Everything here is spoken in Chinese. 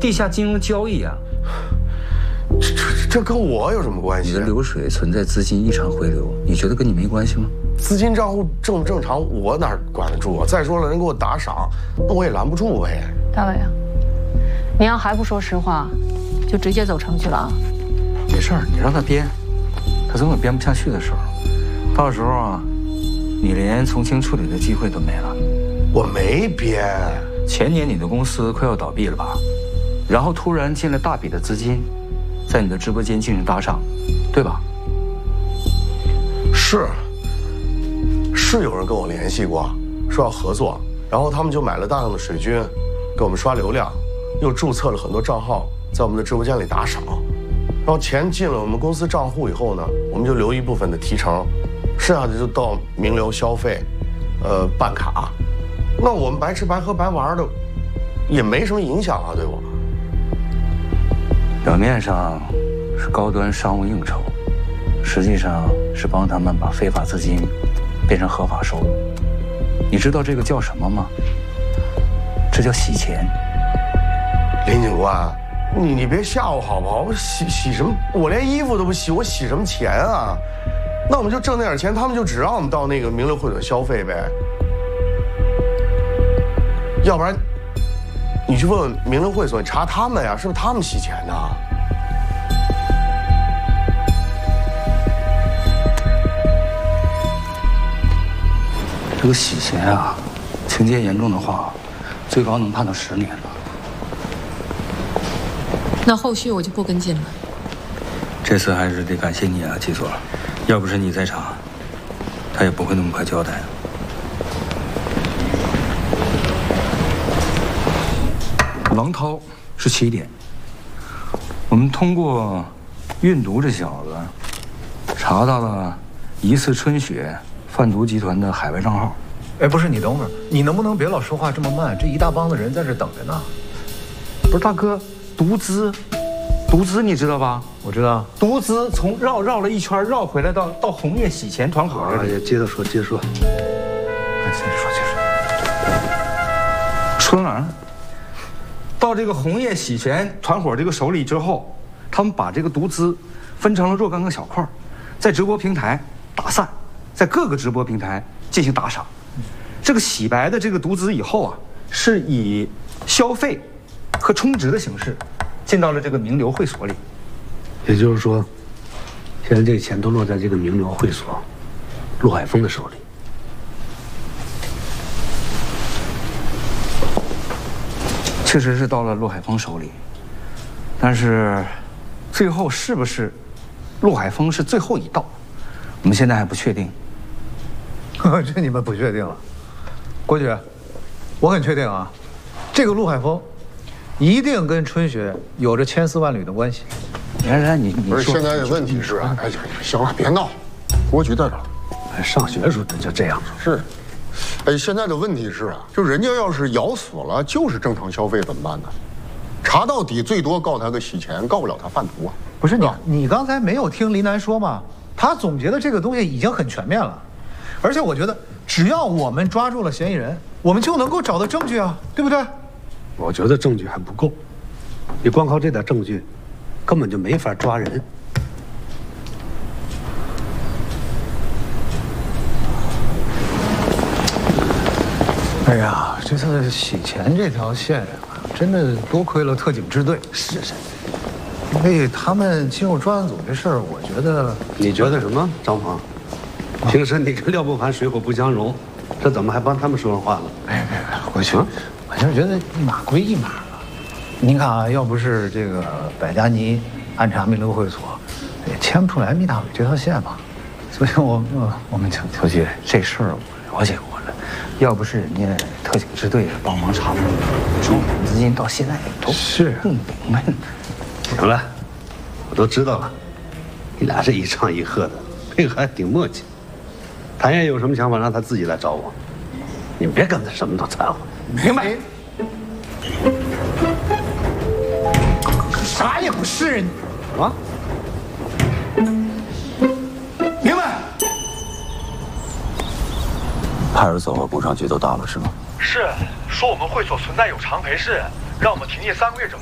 地下金融交易啊。 这跟我有什么关系？ 你的流水存在资金异常回流，你觉得跟你没关系吗？ 资金账户正不正常，我哪管得住啊？再说了，人给我打赏，那我也拦不住呗。 大伟啊，你要还不说实话，就直接走程序了啊！ 没事儿，你让他编，他总有编不下去的时候。到时候啊，你连从轻处理的机会都没了。 我没编。 前年你的公司快要倒闭了吧？然后突然进了大笔的资金，在你的直播间进行打赏，对吧？是有人跟我联系过，说要合作，然后他们就买了大量的水军，给我们刷流量，又注册了很多账号，在我们的直播间里打赏，然后钱进了我们公司账户以后呢，我们就留一部分的提成，剩下的就到名流消费，办卡，那我们白吃白喝白玩的，也没什么影响啊，对我。 表面上是高端商务应酬，实际上是帮他们把非法资金变成合法收入。你知道这个叫什么吗？这叫洗钱。 林警官，你别吓我好不好？我洗什么？我连衣服都不洗，我洗什么钱啊？那我们就挣那点钱，他们就只让我们到那个名流会所消费呗。要不然，你去问问名流会所，你查他们呀，是不是他们洗钱呢？ 这个洗钱啊，情节严重的话，最高能判到10年了。 那后续我就不跟进了。 这次还是得感谢你啊，季所，要不是你在场，他也不会那么快交代。王涛是起点，我们通过运毒这小子，查到了疑似春雪贩毒集团的海外账号。 哎，不是，你等会儿，你能不能别老说话这么慢？这一大帮子人在这等着呢。 不是大哥，毒资你知道吧？ 我知道， 毒资从绕了一圈，绕回来到红叶洗钱团伙这里。 接着说。 接着说。说到哪儿了？到这个红叶洗钱团伙这个手里之后，他们把这个毒资分成了若干个小块，在直播平台打散，在各个直播平台进行打赏。这个洗白的这个毒资以后啊，是以消费和充值的形式进到了这个名流会所里。 也就是说，现在这个钱都落在这个名流会所陆海峰的手里。 确实是到了陆海峰手里，但是最后是不是陆海峰是最后一道，我们现在还不确定。 这你们不确定了？郭局，我很确定啊，这个陆海峰一定跟春雪有着千丝万缕的关系。 来，你不是现在的问题是啊，哎呀，行了，别闹，郭局在这儿。 上学时候就这样。 是。哎，现在的问题是啊，就人家要是咬死了，就是正常消费怎么办呢？查到底最多告他个洗钱，告不了他贩毒啊。 不是你刚才没有听林楠说吗？他总结的这个东西已经很全面了，而且我觉得只要我们抓住了嫌疑人，我们就能够找到证据啊，对不对？ 我觉得证据还不够，你光靠这点证据，根本就没法抓人。 哎呀，这次洗钱这条线啊，真的多亏了特警支队。是。为他们进入专案组这事儿，我觉得…… 你觉得什么，张鹏？平时你跟廖不凡水火不相容，这怎么还帮他们说上话了？ 别，回去，我就是觉得一码归一码了。您看啊，要不是这个百家尼暗查名流会所，也牵不出来密大伟这条线嘛。所以我们小姐，这事儿我了解过了，要不是人家特警支队帮忙查，说我们资金到现在都不明白。 行了，我都知道了，你俩是一唱一和的，配合还挺默契。谭燕有什么想法，让他自己来找我，你们别跟他什么都掺和。 明白？啥也不是啊？ 明白？ 派出所和工商局都到了是吗？ 是，说我们会所存在有偿陪侍，让我们停业3个月整